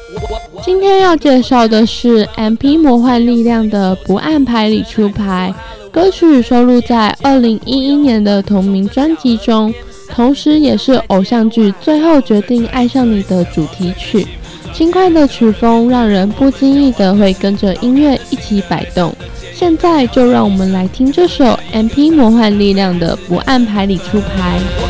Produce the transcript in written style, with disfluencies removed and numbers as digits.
今天要介绍的是 MP 魔幻力量的不按牌理出牌，歌曲收录在2011年的同名专辑中，同时也是偶像剧《最后决定爱上你》的主题曲。轻快的曲风让人不经意的会跟着音乐一起摆动。现在就让我们来听这首 MP 魔幻力量的不按牌理出牌。